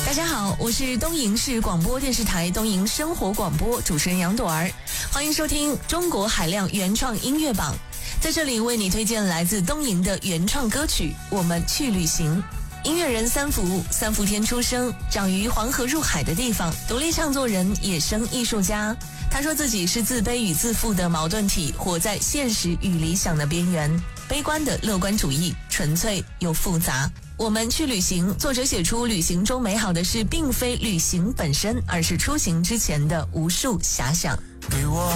大家好，我是东营市广播电视台东营生活广播主持人杨朵儿，欢迎收听中国海量原创音乐榜。在这里为你推荐来自东营的原创歌曲《我们去旅行》。音乐人三伏天出生，长于黄河入海的地方，独立唱作人、野生艺术家。他说自己是自卑与自负的矛盾体，活在现实与理想的边缘，悲观的乐观主义，纯粹又复杂。我们去旅行，作者写出旅行中美好的事并非旅行本身，而是出行之前的无数遐想。 给我